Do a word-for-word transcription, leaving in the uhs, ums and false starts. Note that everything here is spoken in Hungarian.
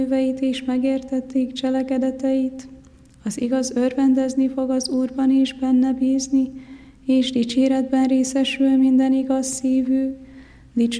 műveit és megértették cselekedeteit. Az igaz örvendezni fog az Úrban és benne bízni, és dicséretben részesül minden igaz szívű,